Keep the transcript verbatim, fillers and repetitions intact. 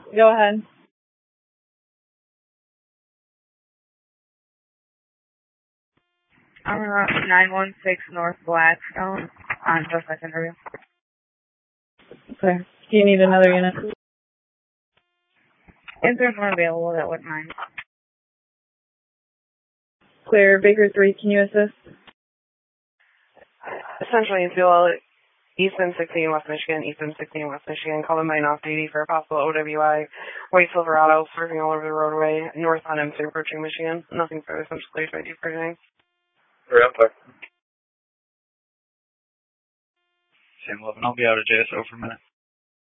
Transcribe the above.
Go ahead. I'm around nine one six North Blackstone on Suspect Interview. Okay. Do you need another unit? If there's one available, that wouldn't mind. Clear. Baker three, can you assist? Essentially, fuel Eastern sixteen West Michigan, Eastern sixteen West Michigan, call them nine off duty for a possible O W I. White Silverado, swerving all over the roadway, north on M three approaching Michigan. Nothing further, essentially clear to I D for anything. Hurry up, there. Sam eleven, I'll be out of J S O for a minute.